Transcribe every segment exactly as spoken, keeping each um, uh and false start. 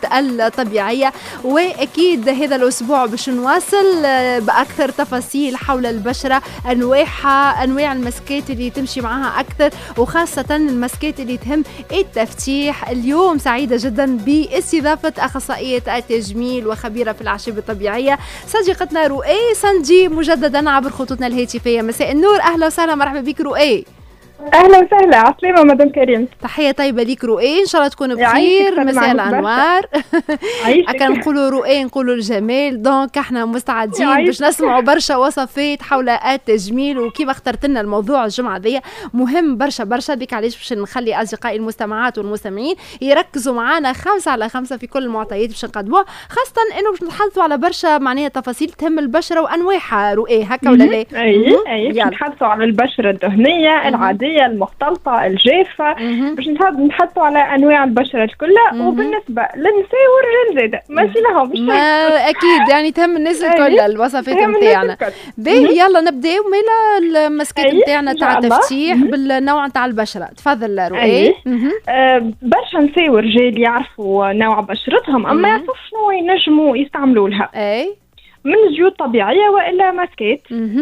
الطبيعية. وأكيد هذا الأسبوع باش نواصل بأكثر تفاصيل حول البشرة، أنواعها، أنواع المسكات اللي تمشي معها أكثر، وخاصة المسكات اللي تهم التفتيح. اليوم سعيدة جدا باستضافة أخصائية التجميل وخبيرة في الأعشاب الطبيعية صديقتنا رؤى سندي مجددا عبر خطوطنا الهاتفية. مساء النور، أهلا وسهلا، مرحبا بك رؤى. اهلا وسهلا، عسلامة مدام كريم. تحية طيبة ليك رؤى، ان شاء الله تكون بخير. مساء الانوار. اكا نقولوا رؤى نقولوا الجمال، دونك احنا مستعدين باش نسمعوا برشا وصفات حول التجميل، وكيما اخترت لنا الموضوع الجمعة ذي مهم برشا برشا، بك علاش باش نخلي اصدقائي المستمعات والمستمعين يركزوا معنا خمسة على خمسة في كل المعطيات باش نقدموها، خاصة انه باش نتحدثوا على برشا معناها تفاصيل تهم البشرة وانواعها. رؤى هكا ولا لا؟ اي اي باش نتحدثوا على البشرة الدهنية، العادية، المختلطة، الجافة، باش نحطوا على انواع البشرة الكلها. وبالنسبة للنساء والرجال زاد ماشي لهم ما اكيد يعني تهم الناس الكل الوصفات نتاعنا. باهي يلا نبداو مالا المسكات نتاعنا تاع التفتيح بالنوع نتاع البشرة. تفضل رؤى. أه برشا نساء ورجال يعرفوا نوع بشرتهم اما ما يعرفوش شنو ينجموا يستعملوا لها، اي من زيوت طبيعية والا ماسكات.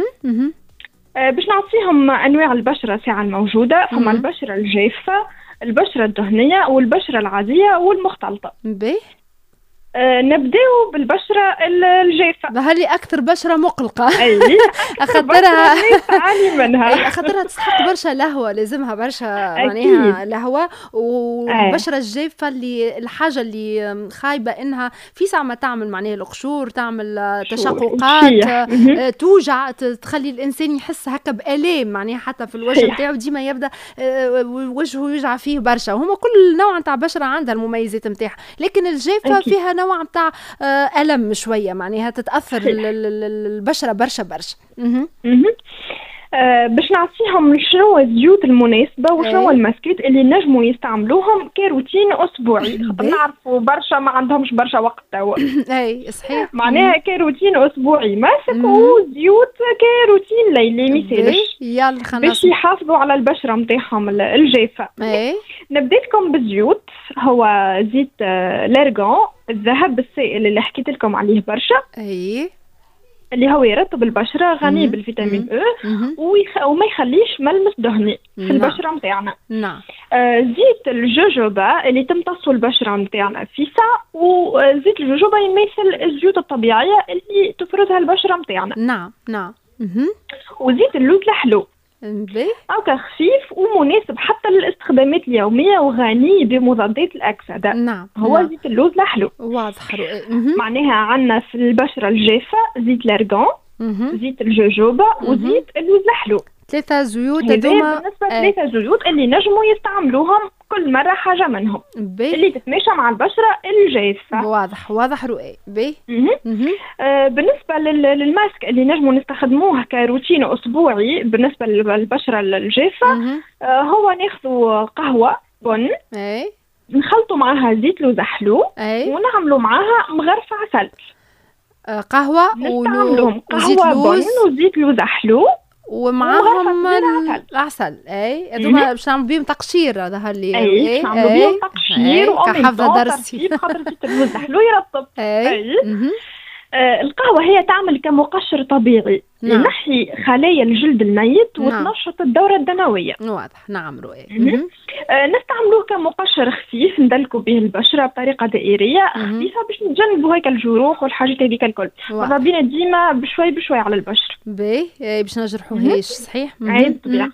أه باش نعطيهم انواع البشره ساعه الموجوده. فما البشره الجافه، البشره الدهنيه، والبشره العاديه والمختلطه. باهي أه نبداو بالبشره الجافه، هذه اكثر بشره مقلقه. اي اخاطرها تعاني منها، اخاطرها تستحق برشا لهوه، لازمها برشا معناها لهوه. والبشره الجافه اللي الحاجه اللي خايبه انها في ساعه ما تعمل معناها القشور، تعمل تشققات، توجع، تخلي الانسان يحس هكا بالام معناها حتى في الوجه نتاعو، ديما يبدا وجهه يوجع فيه برشا. وهما كل نوع نتاع بشره عندها المميزات نتاعها، لكن الجافه فيها نوع نتاع ألم شوية معناها تتأثر البشرة برشا برشا. أه باش نعطيهم شنو الزيوت المناسبة وشنو الماسكات اللي نجموا يستعملوهم كروتين أسبوعي، خاطر نعرفوا برشا ما عندهمش برشا وقت توا. اي صحيح، معناها كروتين أسبوعي ماسك وزيوت كروتين ليلي مثالش، يلا خلينا باش يحافظوا على البشرة نتاعهم الجافة. اي نبدا لكم بالزيوت. هو زيت لارغون الذهب السائل اللي حكيت لكم عليه برشا، اي اللي هو يرطب البشرة، غني بالفيتامين او ويخ... وما يخليش ملمس دهني في البشرة متاعنا. نعم. آه زيت الجوجوبا اللي تمتصوا البشرة متاعنا في ساعة، وزيت الجوجوبا يمثل الزيوت الطبيعية اللي تفرزها البشرة متاعنا. نعم نعم. وزيت اللوز الحلو هكا خفيف ومناسب حتى للاستخدامات اليومية وغني بمضادات الأكسدة. نعم. هو نعم. زيت اللوز الحلو. واضح رؤى. معناها عندنا في البشرة الجافة زيت لارغون، زيت الجوجوبا، وزيت اللوز الحلو. ثلاثة زيوت هذوما بالنسبة ثلاثة آه. زيوت اللي نجموا يستعملوهم كل مرة حاجة منهم بي. اللي تتماشى مع البشرة الجافة. واضح واضح رؤى. باهي. آه بالنسبة للماسك اللي نجموا نستخدموه كروتين أسبوعي بالنسبة للبشرة الجافة، آه هو ناخذوا قهوة بن، اي نخلطوا معها زيت لوز حلو، ونعملوا معها مغرفة عسل. آه قهوة ونستعملوهم قهوة بن وزيت لوز حلو ومعاهم العسل. اي هذوما باش نعملوا بهم تقشير. هذا اللي اي باش نعملوا بهم تقشير كحفظة درسي خاطر زيت اللوز حلو يرطب. اي, أي. آه القهوة هي تعمل كمقشر طبيعي، نعم. ينحي خلايا الجلد الميت وتنشط نعم. الدورة الدموية. واضح. نعم رؤى. آه نستعملوه كمقشر خفيف ندلكوا به البشرة بطريقة دائرية خفيفة باش نتجنبوا هيك الجروح والحاجات هذيك الكل. ماذا بينا ديما بشوي بشوي على البشرة. باهي باش نجرحوهاش. صحيح. اي بالطبيعة.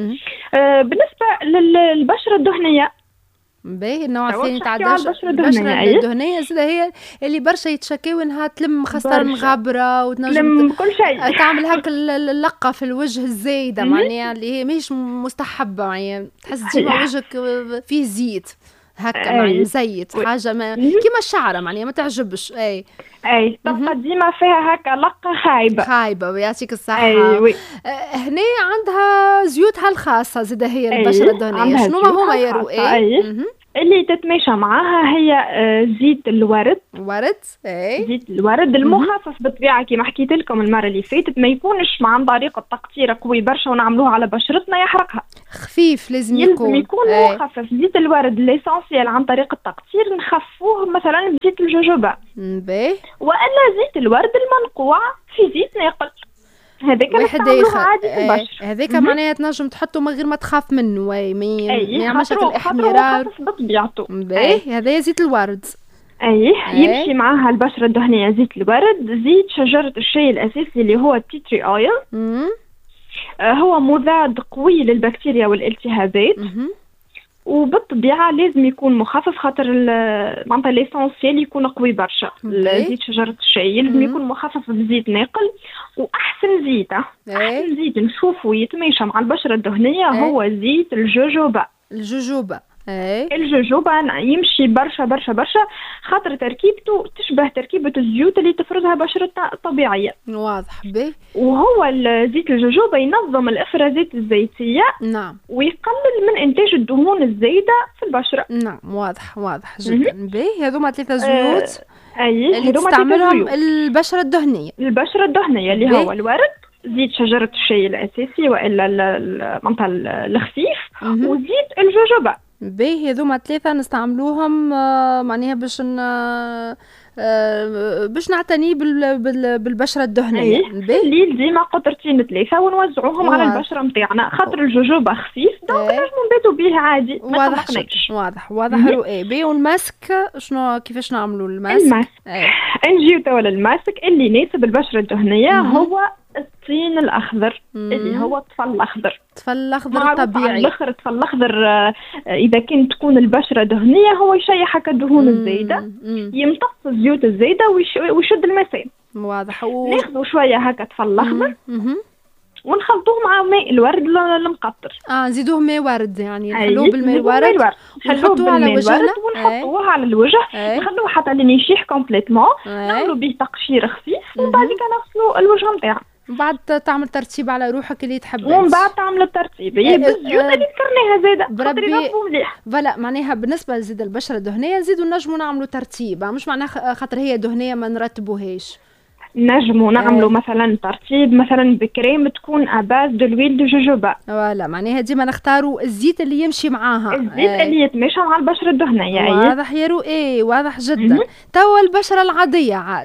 آه بالنسبة للبشرة الدهنية، باهي النوع الثاني تاع البشرة الدهنية زاده هي اللي برشا يتشكاو انها تلم خاصة غبرة وتنجم كل شيء تعمل هاك اللقة في الوجه الزايدة معناها اللي هي ماهيش مستحبة، يعني تحس ديما وجهك فيه زيت هكا معني مزيت حاجة ما كيما الشعرة معناها ما تعجبش. اي اي تبقى ديما فيها هكا لقة خايبة خايبة ويعطيك الصحة. أي هنا عندها زيوتها الخاصة زاده هي البشرة الدهنية. شنو ما هما يا رؤى؟ اللي تتماشى معاها هي آه، زيت الورد. ورد اي زيت الورد المخفف بالطبيعه كما حكيت لكم المره اللي فاتت، ما يكونش مع طريقه تقطير قوي برشا ونعملوه على بشرتنا يحرقها. خفيف لازم يلزم يكون يكون اي. مخفف. زيت الورد ليسونسيال عن طريق التقطير نخفوه مثلا بزيت الجوجوبا، باهي، والا زيت الورد المنقوع في زيت ناقل، هذاك نستعملوه عادي في البشره. هذاك معناها تنجم تحطه من غير ما تخاف منه، ما ما يعملش خاطرو الاحمرار بطبيعته. باهي هذا زيت الورد. اي يمشي معاها البشره الدهنيه زيت الورد. زيت شجره الشاي الاساسي اللي هو التيتري اويل، آه هو مضاد قوي للبكتيريا والالتهابات، وبالطبيعه لازم يكون مخفف خاطر معناتها ليسونسيال يكون قوي برشا. زيت شجره الشاي لازم يكون مخفف بزيت ناقل. واحسن زيت احسن زيت نشوفه يتماشى مع البشره الدهنيه هو زيت الجوجوبا. الجوجوبا اي الجوجوبا يمشي برشا برشا برشا خاطر تركيبته تشبه تركيبة الزيوت اللي تفرزها بشرتنا الطبيعية. واضح به. وهو زيت الجوجوبا ينظم الافرازات الزيتية. نعم. ويقلل من انتاج الدهون الزايدة في البشرة. نعم واضح واضح جدا به. هذوما ثلاثة زيوت آه اي اللي تستعملهم البشرة الدهنية. البشرة الدهنية اللي هو الورد، زيت شجرة الشاي الأساسي وإلا المنطقة الخفيف، وزيت الجوجوبا. باهي هذوما ثلاثة نستعملوهم آه معناها باش ن... آه باش نعتني بال... بال... بالبشرة الدهنية. الليل ديما قطرتين ثلاثة ونوزعوهم واضح. على البشرة نتاعنا خاطر الجوجوبا خفيف دونك نجمو نباتو به عادي ما واضح واضح واضح رؤي بي. والماسك شنو كيفاش نعملوا الماسك؟ الماسك نجيو توا للماسك اللي يناسب البشرة الدهنية. هو الطين الاخضر اللي هو الطفل الاخضر. الطفل الاخضر طبيعي. الاخر الطفل الاخضر اذا كانت تكون البشره دهنيه هو يشيح هكا الدهون الزايده، يمتص الزيوت الزايده ويشد المسام. واضح. و... ناخذوا شويه هكا طفل الاخضر ونخلطوه مع ماء الورد المقطر. اه نزيدوه ماء ورد يعني نحلوه بالماء الورد ونحطوه على وجهنا ونحطوه على الوجه نخلوه حتى لين يشيح كومبليتمون. نعملوا به تقشير خفيف ومن بعد نغسلوا الوجه نتاعنا. من بعد تعمل ترتيب على روحك اللي تحب. ومن بعد تعمل الترتيب هي بالزيوت اللي ذكرناها زاده خاطر ينظفوا مليح. فوالا معناها بالنسبه لزيد البشره الدهنيه نزيدوا نجموا نعملوا ترتيب، مش معناها خاطر هي دهنيه ما نرتبوهاش. نجموا نعملوا آه. مثلا ترتيب مثلا بكريم تكون اباز دو لويل دو جوجوبا. فوالا معناها ديما نختاروا الزيت اللي يمشي معاها، الزيت آه. اللي يتماشى مع البشره الدهنيه. واضح يا رؤي واضح جدا. توا البشره العاديه عاد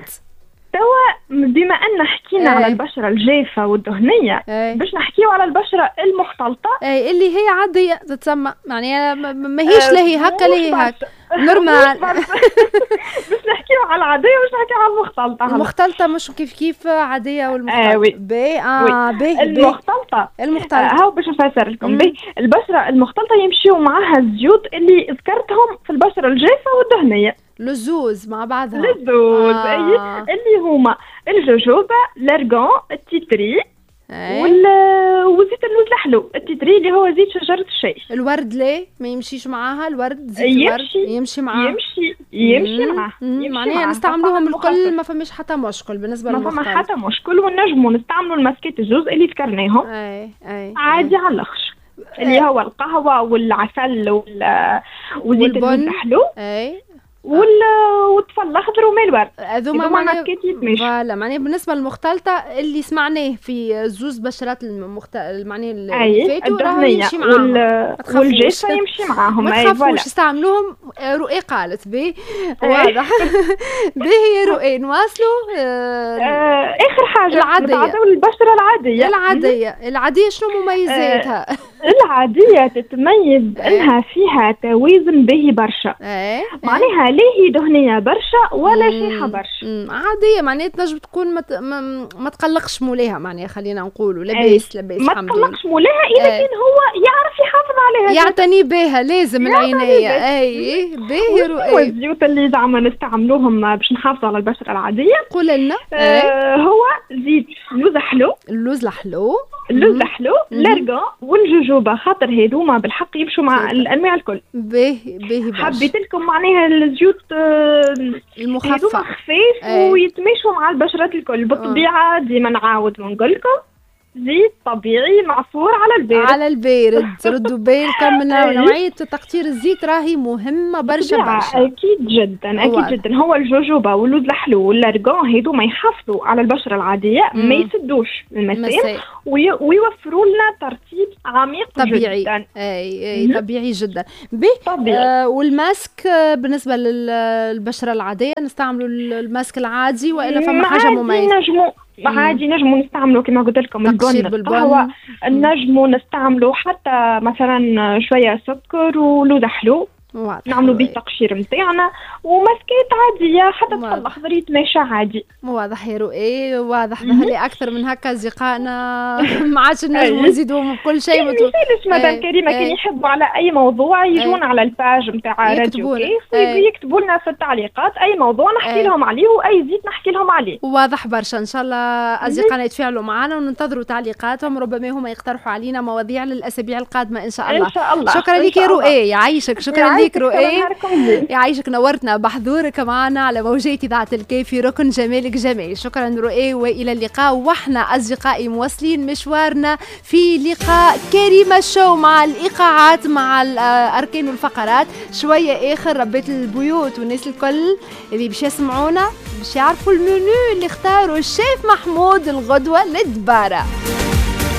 توا بما ان حكينا أي. على البشره الجافه والدهنيه أي. باش نحكيو على البشره المختلطه اي اللي هي عاديه تتسمى يعني ماهيش لا هي هكا لا هي هكا نورمال. باش نحكيو على العاديه باش نحكيو على المختلطه. المختلطه مش كيف كيف عاديه والمختلطه. آه وي. بي اه بي المختلطه المختلطه آه هاو باش نفسر لكم. بي البشره المختلطه يمشيو معاها الزيوت اللي ذكرتهم في البشره الجافه والدهنيه. لزوز مع بعضها. لزوز آه. أي اللي هما الجوجوبا، الارغون، التيتري وال وزيت اللوز الحلو. التيتري اللي هو زيت شجرة الشاي. الورد ليه ما يمشيش معاها؟ الورد زيت يمشي الورد يمشي معاها. يمشي يمشي معاه معناها نستعملوهم الكل ما فماش حتى مشكل بالنسبه للمختلط. ما فما حتى مشكل ونجموا نستعملوا الماسكات الزوز اللي ذكرناهم. اي اي عادي على الاخر اللي هو القهوه والعسل وال وزيت اللوز الحلو. اي وال والطفل الاخضر وماء الورد هذوما ماسكات يتمشوا. فوالا معناها بالنسبه للمختلطه اللي سمعناه في زوز بشرات المخت... معناها اللي فاتوا راه يمشي معاهم وال... والجافه يمشي معاهم. ما تخافوش استعملوهم. رؤي قالت بي واضح. باهي رؤي نواصلوا. آه... آه... اخر حاجه العاديه البشره العاديه. العاديه العاديه شنو مميزاتها؟ آه... العاديه تتميز انها فيها توازن باهي برشا. معناها لا هي دهنيه برشا ولا شيحه برشا. عاديه معناتها تنجم تكون ما ما, ما تقلقش مولاها معناها خلينا نقولوا لاباس لاباس الحمد لله. ما تقلقش مولاها اذا كان هو يعرف يحافظ عليها يعتني بها لازم العنايه. اي باهي رؤي. الزيوت اللي زعما نستعملوهم باش نحافظوا على البشره العاديه قول لنا. آه هو زيت اللوز الحلو. اللوز الحلو اللوز الحلو الارغون والجوجوبا خاطر هذوما بالحق يمشوا مع الانواع الكل. باهي باهي حبيت لكم معناها الزيوت المخففه خفيف ويتمشوا مع البشرات الكل بالطبيعه. ديما نعاود ونقول لكم زيت طبيعي معصور على البارد. على البارد. ردوا بالكم من نوعية تقطير الزيت راهي مهمة برشا برشا. أكيد جدا أكيد هو. جدا. هو الجوجوبا واللوز الحلو واللارجون هيدو ما يحافظوا على البشرة العادية، ما يسدوش المسام وي... ويوفروا لنا ترطيب عميق طبيعي جدا. أي أي طبيعي جدا. طبيعي. آه والماسك بالنسبة للبشرة العادية نستعملوا الماسك العادي وإلا فما حاجة مميزة؟ نجمو عادي نجمو نستعملوا كما قلت لكم البن القهوة، نجمو نستعملوا حتى مثلا شوية سكر ولوز حلو نعملوا بيه التقشير نتاعنا، وماسكات عاديه حتى تفضل خضريه ماشيه عادي. واضح يا رؤى، واضح ظهري اكثر من هكا اصدقائنا ما عادش نجموا نزيدوا بكل شيء. ما يصيرش مدام كريمه كي يحبوا على اي موضوع يجون على الباج نتاع راديو كيف ويكتبوا لنا في التعليقات اي موضوع نحكي لهم عليه واي زيت نحكي لهم عليه. واضح برشا. ان شاء الله اصدقائنا يتفاعلوا معنا وننتظروا تعليقاتهم، ربما هم يقترحوا علينا مواضيع للاسابيع القادمه ان شاء الله. ان شاء الله. شكرا لك يا رؤى، يعيشك. شكرا لك رؤى، يعيشك، نورتنا بحضورك معنا على موجات إذاعة الكافي. ركن جمالك جمال. شكرا رؤى، والى اللقاء. واحنا اصدقائي مواصلين مشوارنا في لقاء كريمة شو مع الايقاعات مع الاركان والفقرات. شويه اخر ربات البيوت والناس الكل اللي باش يسمعونا باش يعرفوا المنيو اللي اختاروا الشيف محمود الغدوه للدباره.